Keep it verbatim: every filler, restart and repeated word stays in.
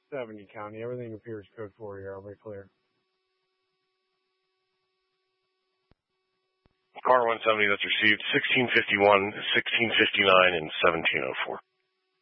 seventy, County. Everything appears code four here. I'll be clear. Car one seventy, that's received sixteen fifty-one, sixteen fifty-nine, and seventeen oh four.